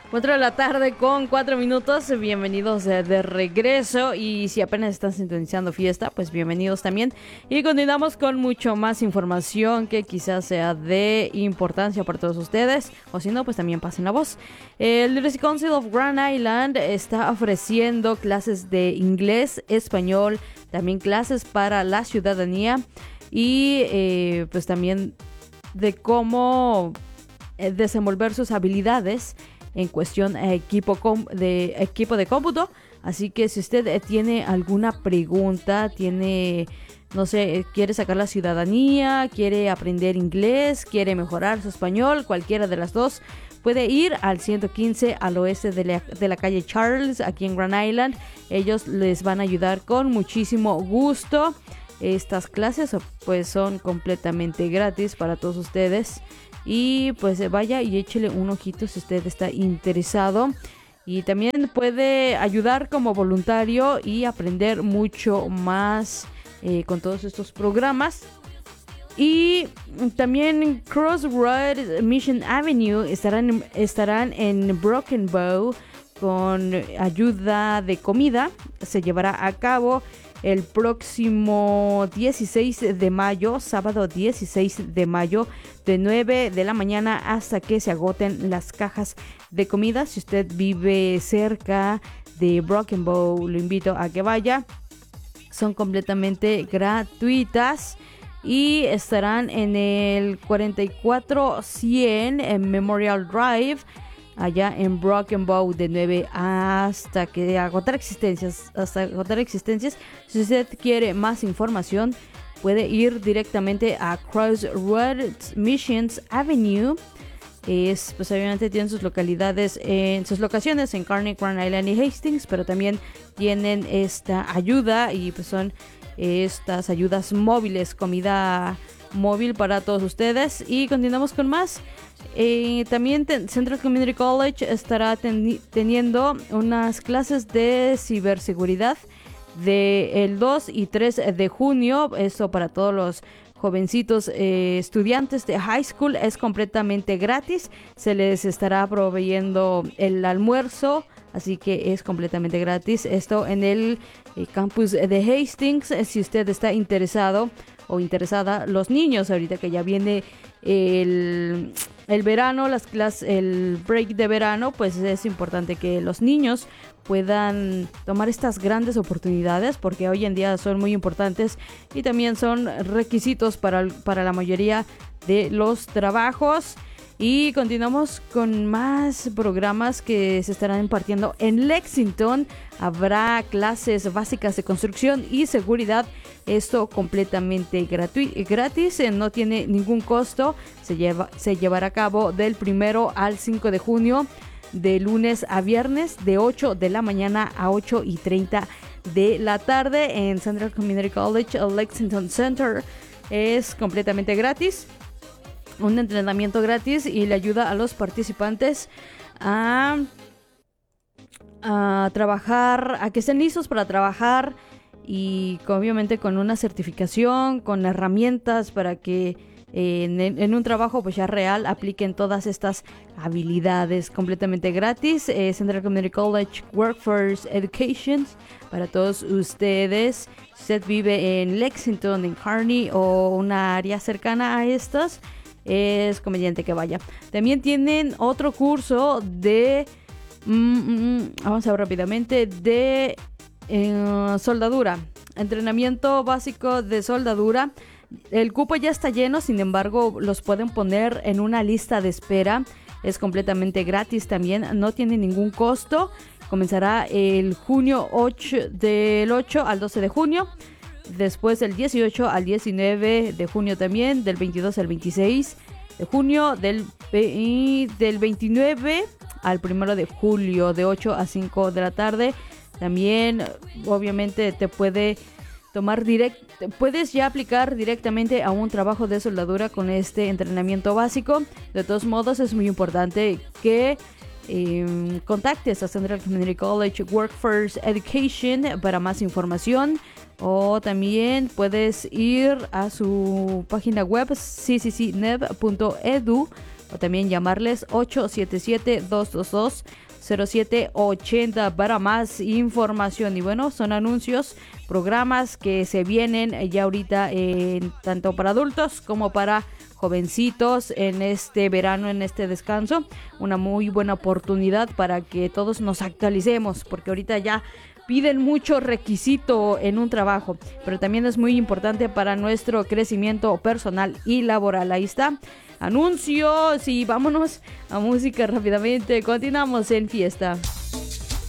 4 de la tarde con 4 minutos, bienvenidos de regreso y si apenas están sintonizando fiesta, pues bienvenidos también. Y continuamos con mucho más información que quizás sea de importancia para todos ustedes, o si no, pues también pasen la voz. El Literacy Council of Grand Island está ofreciendo clases de inglés, español, también clases para la ciudadanía y pues también de cómo desenvolver sus habilidades en cuestión equipo de cómputo. Así que si usted tiene alguna pregunta, no sé, quiere sacar la ciudadanía, quiere aprender inglés, quiere mejorar su español, cualquiera de las dos, puede ir al 115 al oeste de la calle Charles, aquí en Grand Island. Ellos les van a ayudar con muchísimo gusto. Estas clases pues son completamente gratis para todos ustedes. Y pues vaya y échele un ojito si usted está interesado. Y también puede ayudar como voluntario y aprender mucho más con todos estos programas. Y también Crossroad Mission Avenue estarán en Broken Bow con ayuda de comida. Se llevará a cabo el próximo 16 de mayo, sábado 16 de mayo, de 9 de la mañana hasta que se agoten las cajas de comida. Si usted vive cerca de Broken Bow, lo invito a que vaya. Son completamente gratuitas y estarán en el 4400 en Memorial Drive, allá en Broken Bow, de 9 hasta agotar existencias. Si usted quiere más información, puede ir directamente a Crossroads Missions Avenue. Pues obviamente tienen sus locaciones en Kearney, Grand Island y Hastings, pero también tienen esta ayuda y pues son estas ayudas móviles, comida móvil para todos ustedes. Y continuamos con más. También Central Community College estará teniendo unas clases de ciberseguridad del 2 y 3 de junio. Esto para todos los jovencitos estudiantes de high school es completamente gratis. Se les estará proveyendo el almuerzo, así que es completamente gratis. Esto en el campus de Hastings. Si usted está interesado o interesada, los niños, ahorita que ya viene el verano, el break de verano, pues es importante que los niños puedan tomar estas grandes oportunidades, porque hoy en día son muy importantes y también son requisitos para la mayoría de los trabajos. Y continuamos con más programas que se estarán impartiendo en Lexington. Habrá clases básicas de construcción y seguridad. Esto completamente gratis, no tiene ningún costo. Se llevará a cabo del 1 al 5 de junio, de lunes a viernes, de 8 de la mañana a 8:30 de la tarde en Central Community College, Lexington Center. Es completamente gratis. Un entrenamiento gratis y le ayuda a los participantes a trabajar, a que estén listos para trabajar y obviamente con una certificación, con herramientas para que en un trabajo pues ya real apliquen todas estas habilidades completamente gratis. Central Community College Workforce Education para todos ustedes. Si usted vive en Lexington, en Kearney o una área cercana a estas, es conveniente que vaya. También tienen otro curso de vamos a ver rápidamente, de soldadura, entrenamiento básico de soldadura. El cupo ya está lleno, sin embargo los pueden poner en una lista de espera. Es completamente gratis también, no tiene ningún costo. Comenzará el junio 8, del 8 al 12 de junio. Después del 18 al 19 de junio también, del 22 al 26 de junio, del 29 al 1 de julio, de 8 a 5 de la tarde. También, obviamente, puedes ya aplicar directamente a un trabajo de soldadura con este entrenamiento básico. De todos modos, es muy importante que contactes a Central Community College Workforce Education para más información. O también puedes ir a su página web cccneb.edu o también llamarles 877-222-0780 para más información. Y bueno, son anuncios, programas que se vienen ya ahorita tanto para adultos como para jovencitos en este verano, en este descanso. Una muy buena oportunidad para que todos nos actualicemos, porque ahorita ya piden mucho requisito en un trabajo, pero también es muy importante para nuestro crecimiento personal y laboral. Ahí está, anuncios, y vámonos a música rápidamente. Continuamos en fiesta.